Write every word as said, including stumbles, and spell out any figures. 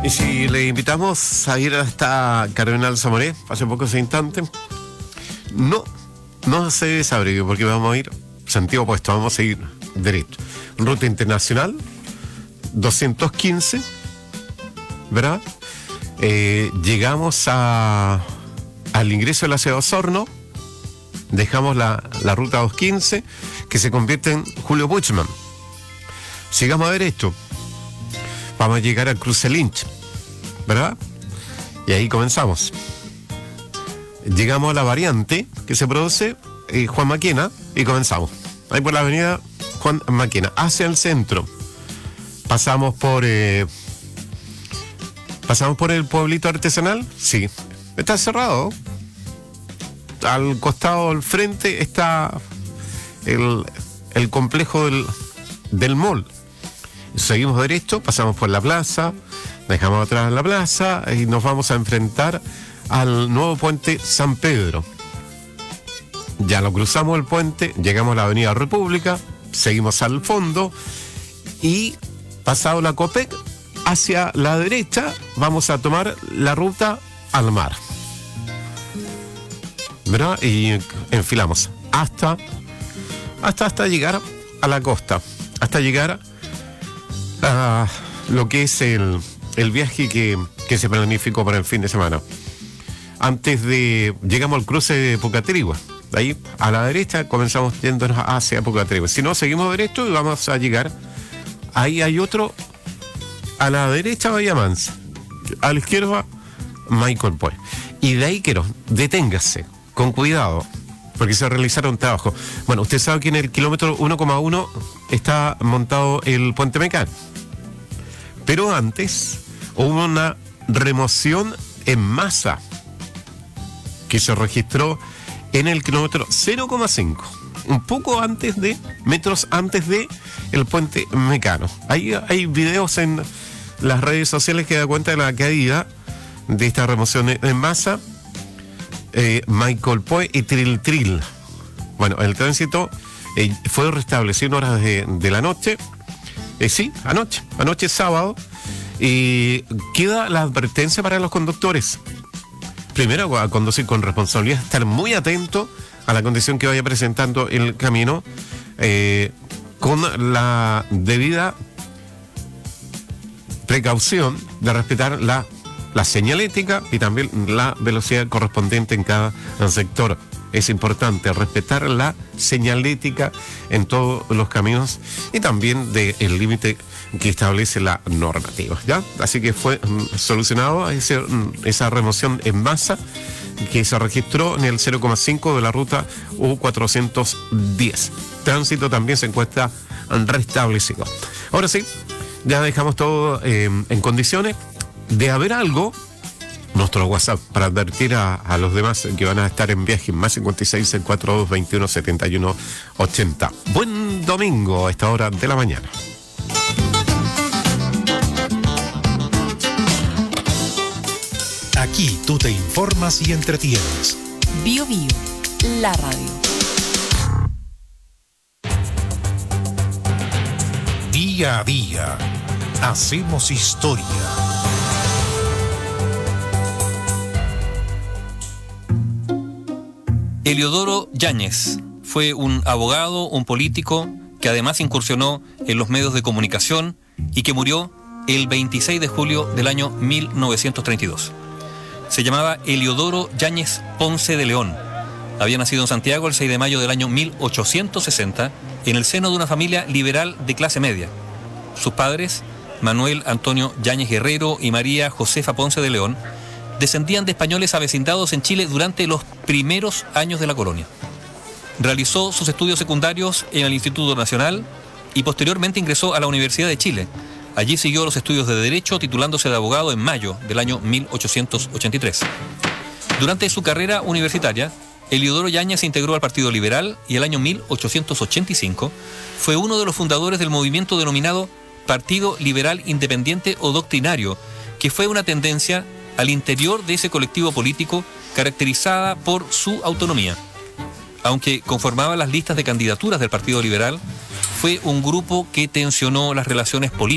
Y si le invitamos a ir hasta Cardenal Zamoré, hace pocos instantes, no, no se desabrigue porque vamos a ir sentido opuesto, vamos a ir derecho. Ruta internacional, doscientos quince, ¿verdad? Eh, llegamos a, al ingreso de la ciudad de Osorno, dejamos la, la ruta doscientos quince, que se convierte en Julio Puigman. Sigamos a ver esto. Vamos a llegar al cruce Lynch, ¿verdad? Y ahí comenzamos. Llegamos a la variante que se produce eh, Juan Maquena y comenzamos. Ahí por la avenida Juan Maquena, hacia el centro. Pasamos por... Eh, pasamos por el pueblito artesanal, sí. Está cerrado. Al costado, al frente, está el, el complejo del, del mall. Seguimos derecho, pasamos por la plaza, dejamos atrás la plaza y nos vamos a enfrentar al nuevo puente San Pedro. Ya lo cruzamos el puente, llegamos a la avenida República, seguimos al fondo y pasado la Copec, hacia la derecha vamos a tomar la ruta al mar, ¿verdad? Y enfilamos hasta, hasta, hasta llegar a la costa, hasta llegar a lo que es el, el viaje que, que se planificó para el fin de semana. Antes de... llegamos al cruce de Pucatrigua. De ahí a la derecha comenzamos yéndonos hacia Pucatrigua. Si no, seguimos derecho y vamos a llegar. Ahí hay otro. A la derecha Bahía Mansa. A la izquierda Michael Poe. Y de ahí quiero, deténgase, con cuidado, porque se realizaron trabajos. Bueno, usted sabe que en el kilómetro uno coma uno está montado el puente Mecán. Pero antes hubo una remoción en masa que se registró en el kilómetro cero coma cinco, un poco antes de, metros antes de el puente Mecano. Hay, hay videos en las redes sociales que da cuenta de la caída de esta remoción en masa. Eh, Michael Poe y Tril Tril. Bueno, el tránsito eh, fue restablecido en horas de, de la noche. Eh, sí, anoche, anoche sábado. Y queda la advertencia para los conductores. Primero, a conducir con responsabilidad, estar muy atento a la condición que vaya presentando el camino, eh, con la debida precaución de respetar la, la señalética y también la velocidad correspondiente en cada sector. Es importante respetar la señalética en todos los caminos y también del límite que establece la normativa, ¿ya? Así que fue mm, solucionado ese, mm, esa remoción en masa que se registró en el cero coma cinco de la ruta U cuatrocientos diez. Tránsito también se encuentra restablecido. Ahora sí, ya dejamos todo eh, en condiciones de haber algo. Nuestro WhatsApp para advertir a, a los demás que van a estar en viaje, más cincuenta y seis, cuarenta y dos, veintiuno, setenta y uno, ochenta. Buen domingo a esta hora de la mañana. Aquí tú te informas y entretienes. Bio Bio, la radio. Día a día, hacemos historia. Eliodoro Yáñez fue un abogado, un político que además incursionó en los medios de comunicación y que murió el veintiséis de julio del año mil novecientos treinta y dos. Se llamaba Eliodoro Yáñez Ponce de León. Había nacido en Santiago el seis de mayo del año mil ochocientos sesenta en el seno de una familia liberal de clase media. Sus padres, Manuel Antonio Yáñez Guerrero y María Josefa Ponce de León, descendían de españoles avecindados en Chile durante los primeros años de la colonia. Realizó sus estudios secundarios en el Instituto Nacional y posteriormente ingresó a la Universidad de Chile. Allí siguió los estudios de Derecho, titulándose de abogado en mayo del año mil ochocientos ochenta y tres. Durante su carrera universitaria, Eliodoro Yáñez se integró al Partido Liberal y el año mil ochocientos ochenta y cinco fue uno de los fundadores del movimiento denominado Partido Liberal Independiente o Doctrinario, que fue una tendencia al interior de ese colectivo político caracterizada por su autonomía. Aunque conformaba las listas de candidaturas del Partido Liberal, fue un grupo que tensionó las relaciones políticas